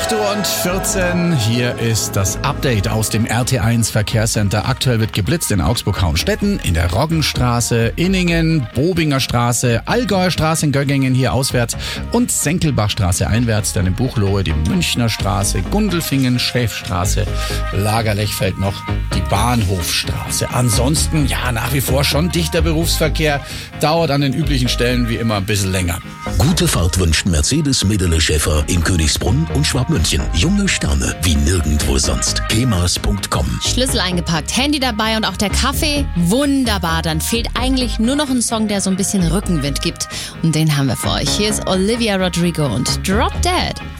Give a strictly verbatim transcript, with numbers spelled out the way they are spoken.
acht Uhr vierzehn, hier ist das Update aus dem R T eins Verkehrscenter. Aktuell wird geblitzt in Augsburg-Hauenstetten, in der Roggenstraße, Inningen, Bobinger Straße, Allgäuer Straße in Göggingen hier auswärts und Senkelbachstraße einwärts, dann in Buchloe die Münchner Straße, Gundelfingen, Schäfstraße, Lagerlechfeld noch die Bahnhofstraße. Ansonsten, ja, nach wie vor schon dichter Berufsverkehr, dauert an den üblichen Stellen wie immer ein bisschen länger. Gute Fahrt wünscht Mercedes Medele Schäfer in Königsbrunn und Schwabmünchen. Junge Sterne wie nirgendwo sonst. kemas punkt com. Schlüssel eingepackt, Handy dabei und auch der Kaffee. Wunderbar, dann fehlt eigentlich nur noch ein Song, der so ein bisschen Rückenwind gibt. Und den haben wir für euch. Hier ist Olivia Rodrigo und Drop Dead.